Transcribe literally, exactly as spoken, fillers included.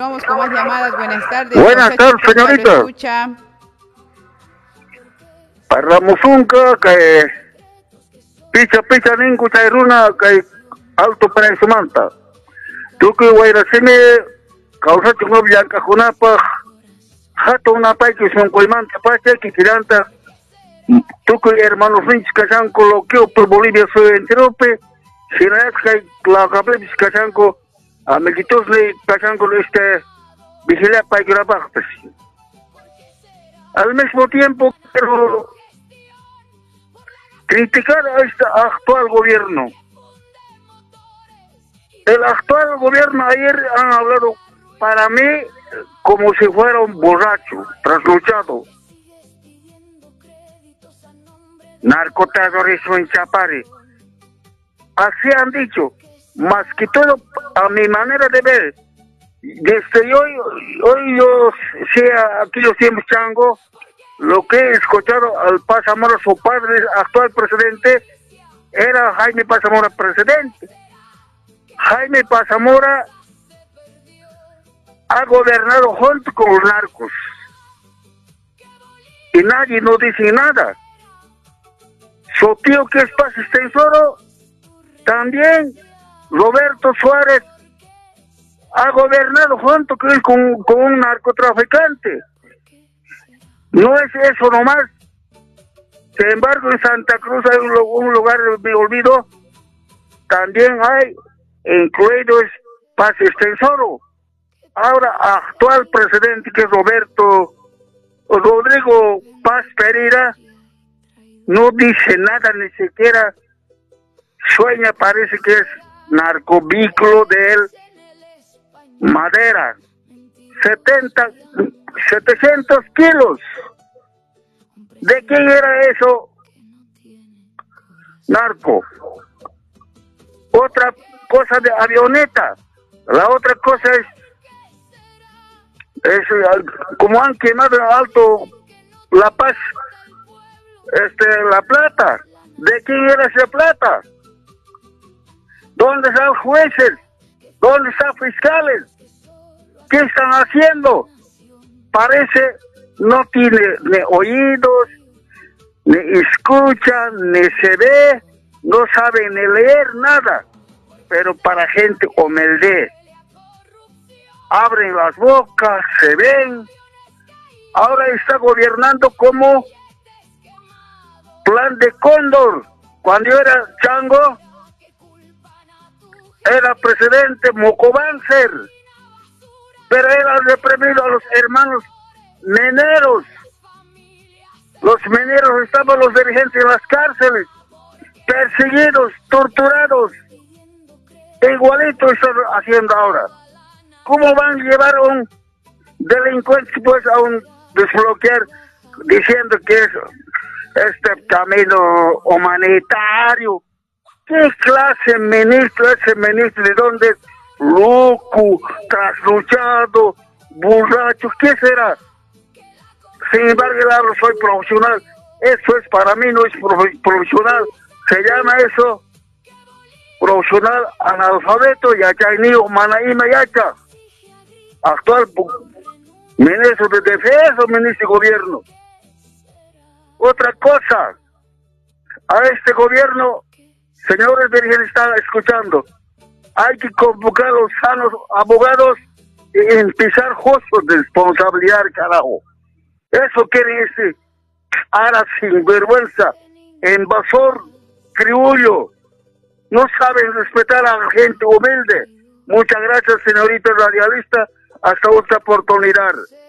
Vamos con más llamadas. Buenas tardes. Buenas tardes, señorita. Para Musunca, que picha picha ningún chairuna, que alto para su manta. Tú que voy a decirme, causa tu novia en Cajunapa, jato una pa que son coimanta, pa que tiranta. Tú que hermanos Finch que se han colocado por Bolivia, soy enterope, si no es que la cabeza que se han colocado. A Melquitos le pasan con este vigilar para que la baje. Al mismo tiempo, quiero criticar a este actual gobierno. El actual gobierno ayer han hablado para mí como si fuera un borracho, trasluchado. Narcoterrorismo en Chapare. Así han dicho. Más que todo, a mi manera de ver, desde hoy, hoy yo sea aquí los tiempos chango, lo que he escuchado al Paz Zamora, su padre, actual presidente, era Jaime Paz Zamora presidente. Jaime Paz Zamora ha gobernado junto con los narcos. Y nadie no dice nada. Su tío que es Paz Extensoro, también Roberto Suárez ha gobernado junto con, con, con un narcotraficante. No es eso nomás. Sin embargo, en Santa Cruz hay un, un lugar, me olvido, también hay, incluido es Paz Extensoro. Ahora, actual presidente, que es Roberto Rodrigo Paz Pereira, no dice nada, ni siquiera sueña, parece que es narcovínculo de él, madera, setenta, setecientos kilos. ¿De quién era eso? Narco. Otra cosa de avioneta. La otra cosa es, es como han quemado en Alto La Paz, este, La Plata. ¿De quién era esa plata? ¿Dónde están jueces? ¿Dónde están fiscales? ¿Qué están haciendo? Parece no tiene ni oídos, ni escucha, ni se ve, no sabe ni leer nada. Pero para gente humilde, abren las bocas, se ven. Ahora está gobernando como plan de Cóndor. Cuando yo era chango, era presidente Mocobanzer, pero él ha reprimido a los hermanos mineros. Los mineros estaban los dirigentes en las cárceles, perseguidos, torturados. Igualito están haciendo ahora. ¿Cómo van a llevar a un delincuente pues a un desbloquear diciendo que es este camino humanitario? ¿Qué clase de ministro es ese ministro? ¿De dónde? Loco, trasluchado, borracho, ¿qué será? Sin embargo, yo soy profesional. Eso es para mí, no es profesional. Se llama eso profesional analfabeto, yachainio, manaíma, yacha. Actual ministro de defensa, ministro de gobierno. Otra cosa, a este gobierno, señores dirigentes, están escuchando, hay que convocar a los sanos abogados y empezar justos de responsabilidad, carajo. Eso quiere decir, ahora sin vergüenza, invasor, criollo, no saben respetar a la gente humilde. Muchas gracias, señorita radialista, hasta otra oportunidad.